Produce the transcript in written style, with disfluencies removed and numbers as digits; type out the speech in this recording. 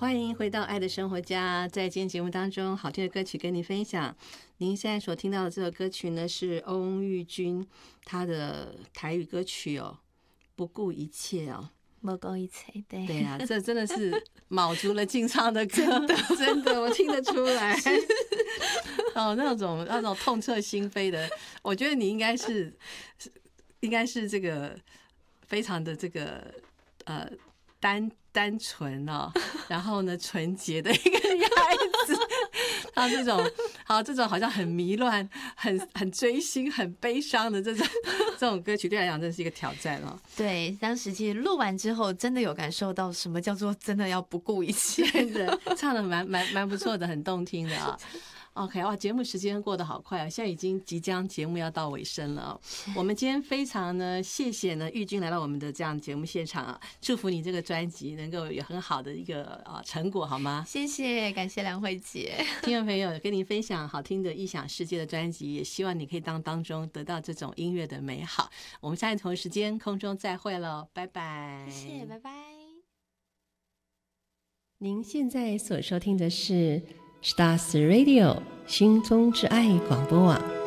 欢迎回到爱的生活家，在今天节目当中，好听的歌曲跟您分享。您现在所听到的这首歌曲呢，是翁玉君她的台语歌曲哦，不顾一切哦， 不顾一切，对对啊，这真的是卯足了劲唱的歌，真的我听得出来。哦，那种痛彻心扉的，我觉得你应该是这个非常的这个单纯哦，然后呢纯洁的一个孩子。然后这种好像很迷乱、很追星、很悲伤的这种歌曲，对来讲真是一个挑战哦。 对，当时其实录完之后，真的有感受到什么叫做真的要不顾一切， 真的唱的蛮不错的，很动听的啊。OK， 哇，节目时间过得好快啊！现在已经即将节目要到尾声了哦。我们今天非常呢，谢谢呢玉君来到我们的这样节目现场啊，祝福你这个专辑能够有很好的一个成果，好吗？ 谢谢，感谢梁慧姐。 听众朋友跟您分享好听的异想世界的专辑，也希望你可以当中得到这种音乐的美好。我们下一同一时间空中再会了，拜拜。 谢谢，拜拜。 您现在所收听的是Stars Radio 心中之爱广播网。